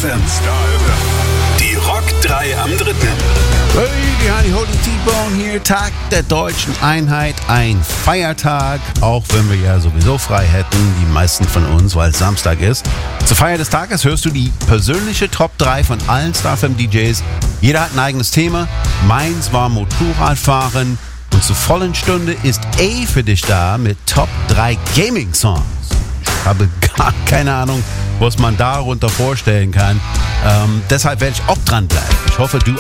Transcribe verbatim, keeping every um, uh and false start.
F M. Die Rock drei am dritten. Hey, die Honey Holy T-Bone hier, Tag der Deutschen Einheit, ein Feiertag, auch wenn wir ja sowieso frei hätten, die meisten von uns, weil es Samstag ist. Zur Feier des Tages hörst du die persönliche Top drei von allen Star F M D Js. Jeder hat ein eigenes Thema. Meins war Motorradfahren und zur vollen Stunde ist A für dich da mit Top drei Gaming-Songs. Ich habe gar keine Ahnung, was man darunter vorstellen kann. Ähm, deshalb werde ich auch dranbleiben. Ich hoffe, du